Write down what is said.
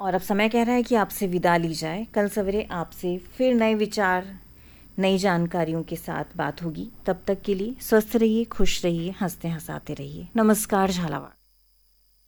और अब समय कह रहा है कि आपसे विदा ली जाए। कल सवेरे आपसे फिर नए विचार, नई जानकारियों के साथ बात होगी। तब तक के लिए स्वस्थ रहिए, खुश रहिए, हंसते हंसाते रहिए। नमस्कार झालावाड़।